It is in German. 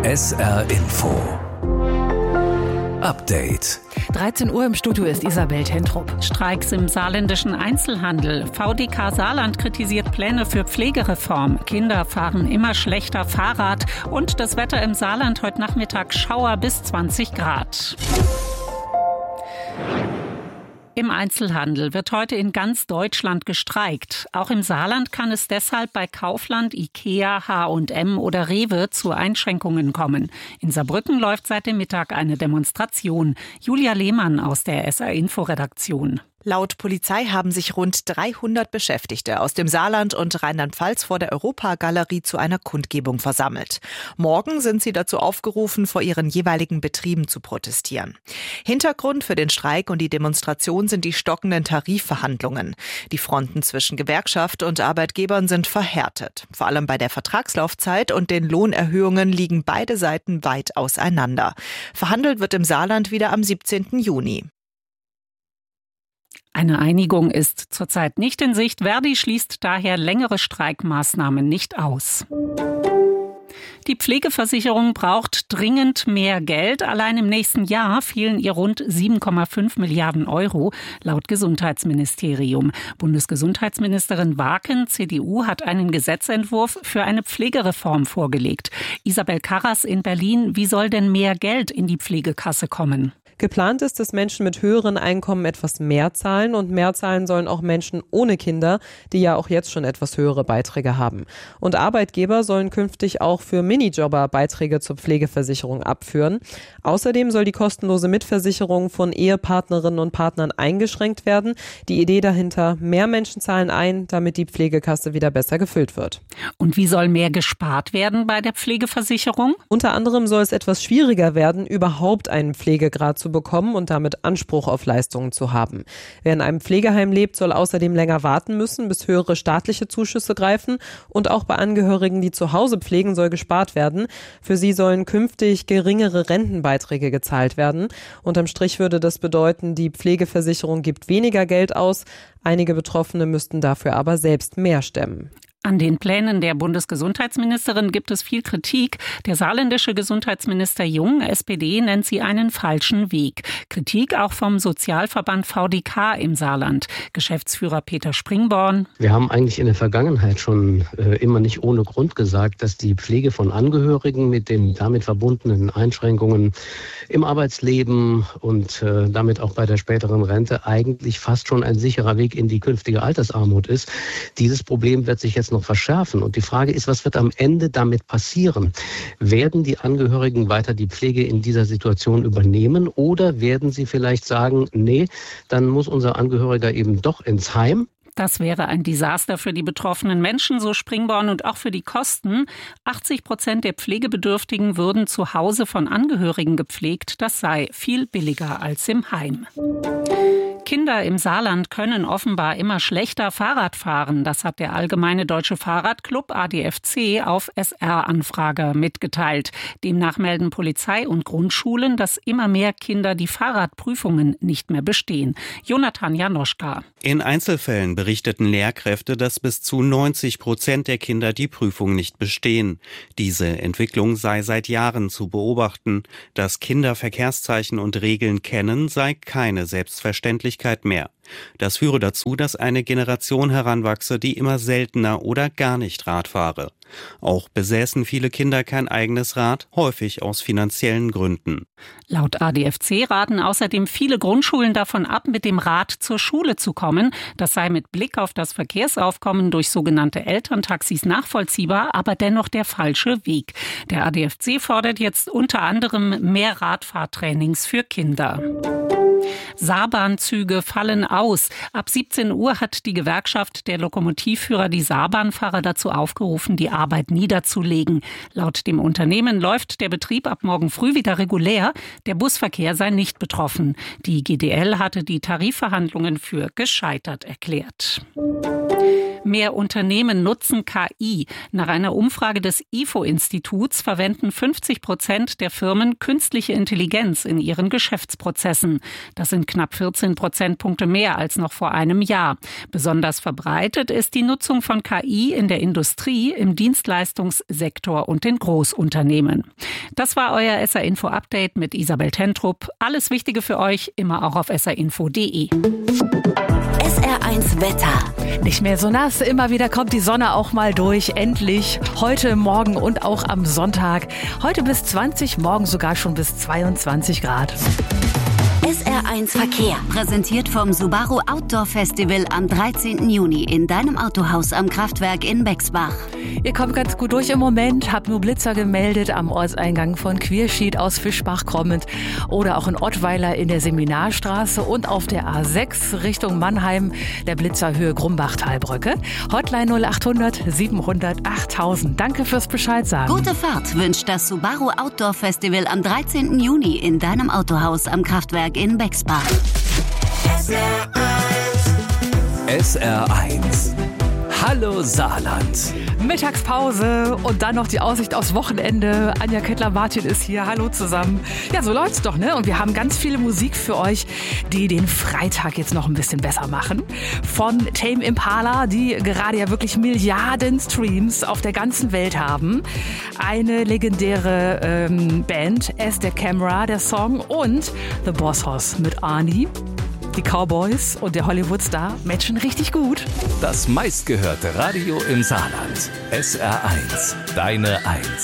SR Info Update. 13 Uhr im Studio ist Isabel Tentrup. Streiks im saarländischen Einzelhandel. VDK Saarland kritisiert Pläne für Pflegereform. Kinder fahren immer schlechter Fahrrad. Und das Wetter im Saarland heute Nachmittag Schauer bis 20 Grad. Im Einzelhandel wird heute in ganz Deutschland gestreikt. Auch im Saarland kann es deshalb bei Kaufland, Ikea, H&M oder Rewe zu Einschränkungen kommen. In Saarbrücken läuft seit dem Mittag eine Demonstration. Julia Lehmann aus der SR-Info-Redaktion. Laut Polizei haben sich rund 300 Beschäftigte aus dem Saarland und Rheinland-Pfalz vor der Europagalerie zu einer Kundgebung versammelt. Morgen sind sie dazu aufgerufen, vor ihren jeweiligen Betrieben zu protestieren. Hintergrund für den Streik und die Demonstration sind die stockenden Tarifverhandlungen. Die Fronten zwischen Gewerkschaft und Arbeitgebern sind verhärtet. Vor allem bei der Vertragslaufzeit und den Lohnerhöhungen liegen beide Seiten weit auseinander. Verhandelt wird im Saarland wieder am 17. Juni. Eine Einigung ist zurzeit nicht in Sicht. Verdi schließt daher längere Streikmaßnahmen nicht aus. Die Pflegeversicherung braucht dringend mehr Geld. Allein im nächsten Jahr fehlen ihr rund 7,5 Milliarden Euro, laut Gesundheitsministerium. Bundesgesundheitsministerin Waken, CDU, hat einen Gesetzentwurf für eine Pflegereform vorgelegt. Isabel Karras in Berlin, wie soll denn mehr Geld in die Pflegekasse kommen? Geplant ist, dass Menschen mit höheren Einkommen etwas mehr zahlen und mehr zahlen sollen auch Menschen ohne Kinder, die ja auch jetzt schon etwas höhere Beiträge haben. Und Arbeitgeber sollen künftig auch für Minijobber Beiträge zur Pflegeversicherung abführen. Außerdem soll die kostenlose Mitversicherung von Ehepartnerinnen und Partnern eingeschränkt werden. Die Idee dahinter: mehr Menschen zahlen ein, damit die Pflegekasse wieder besser gefüllt wird. Und wie soll mehr gespart werden bei der Pflegeversicherung? Unter anderem soll es etwas schwieriger werden, überhaupt einen Pflegegrad zu bekommen und damit Anspruch auf Leistungen zu haben. Wer in einem Pflegeheim lebt, soll außerdem länger warten müssen, bis höhere staatliche Zuschüsse greifen. Und auch bei Angehörigen, die zu Hause pflegen, soll gespart werden. Für sie sollen künftig geringere Rentenbeiträge gezahlt werden. Unterm Strich würde das bedeuten, die Pflegeversicherung gibt weniger Geld aus. Einige Betroffene müssten dafür aber selbst mehr stemmen. An den Plänen der Bundesgesundheitsministerin gibt es viel Kritik. Der saarländische Gesundheitsminister Jung, SPD, nennt sie einen falschen Weg. Kritik auch vom Sozialverband VDK im Saarland. Geschäftsführer Peter Springborn. Wir haben eigentlich in der Vergangenheit schon immer nicht ohne Grund gesagt, dass die Pflege von Angehörigen mit den damit verbundenen Einschränkungen im Arbeitsleben und damit auch bei der späteren Rente eigentlich fast schon ein sicherer Weg in die künftige Altersarmut ist. Dieses Problem wird sich jetzt noch verschärfen. Und die Frage ist, was wird am Ende damit passieren? Werden die Angehörigen weiter die Pflege in dieser Situation übernehmen oder werden sie vielleicht sagen, nee, dann muss unser Angehöriger eben doch ins Heim? Das wäre ein Desaster für die betroffenen Menschen, so Springborn, und auch für die Kosten. 80% der Pflegebedürftigen würden zu Hause von Angehörigen gepflegt. Das sei viel billiger als im Heim. Kinder im Saarland können offenbar immer schlechter Fahrrad fahren. Das hat der Allgemeine Deutsche Fahrradclub ADFC auf SR-Anfrage mitgeteilt. Demnach melden Polizei und Grundschulen, dass immer mehr Kinder die Fahrradprüfungen nicht mehr bestehen. Jonathan Janoschka. In Einzelfällen berichteten Lehrkräfte, dass bis zu 90% der Kinder die Prüfung nicht bestehen. Diese Entwicklung sei seit Jahren zu beobachten. Dass Kinder Verkehrszeichen und Regeln kennen, sei keine Selbstverständlichkeit mehr. Das führe dazu, dass eine Generation heranwachse, die immer seltener oder gar nicht Rad fahre. Auch besäßen viele Kinder kein eigenes Rad, häufig aus finanziellen Gründen. Laut ADFC raten außerdem viele Grundschulen davon ab, mit dem Rad zur Schule zu kommen. Das sei mit Blick auf das Verkehrsaufkommen durch sogenannte Elterntaxis nachvollziehbar, aber dennoch der falsche Weg. Der ADFC fordert jetzt unter anderem mehr Radfahrtrainings für Kinder. Saarbahnzüge fallen aus. Ab 17 Uhr hat die Gewerkschaft der Lokomotivführer die Saarbahnfahrer dazu aufgerufen, die Arbeit niederzulegen. Laut dem Unternehmen läuft der Betrieb ab morgen früh wieder regulär. Der Busverkehr sei nicht betroffen. Die GDL hatte die Tarifverhandlungen für gescheitert erklärt. Mehr Unternehmen nutzen KI. Nach einer Umfrage des IFO-Instituts verwenden 50% der Firmen künstliche Intelligenz in ihren Geschäftsprozessen. Das sind knapp 14 Prozentpunkte mehr als noch vor einem Jahr. Besonders verbreitet ist die Nutzung von KI in der Industrie, im Dienstleistungssektor und in Großunternehmen. Das war euer SR-Info-Update mit Isabel Tentrup. Alles Wichtige für euch immer auch auf srinfo.de. SR1 Wetter. Nicht mehr so nass, immer wieder kommt die Sonne auch mal durch, endlich. Heute, morgen und auch am Sonntag. Heute bis 20, morgen sogar schon bis 22 Grad. SR1 Verkehr, präsentiert vom Subaru Outdoor Festival am 13. Juni in deinem Autohaus am Kraftwerk in Bexbach. Ihr kommt ganz gut durch im Moment, habt nur Blitzer gemeldet am Ortseingang von Quierschied aus Fischbach kommend oder auch in Ottweiler in der Seminarstraße und auf der A6 Richtung Mannheim, der Blitzer Höhe Grumbach-Talbrücke. Hotline 0800 700 8000. Danke fürs Bescheid sagen. Gute Fahrt wünscht das Subaru Outdoor Festival am 13. Juni in deinem Autohaus am Kraftwerk in Bexbach. SR1. Hallo Saarland. Mittagspause und dann noch die Aussicht aufs Wochenende. Anja Kettler-Martin ist hier. Hallo zusammen. Ja, so läuft's doch, ne? Und wir haben ganz viele Musik für euch, die den Freitag jetzt noch ein bisschen besser machen. Von Tame Impala, die gerade ja wirklich Milliarden Streams auf der ganzen Welt haben. Eine legendäre Band, As the Camera, der Song, und The Boss Hoss mit Arnie. Die Cowboys und der Hollywood-Star matchen richtig gut. Das meistgehörte Radio im Saarland. SR1, deine 1.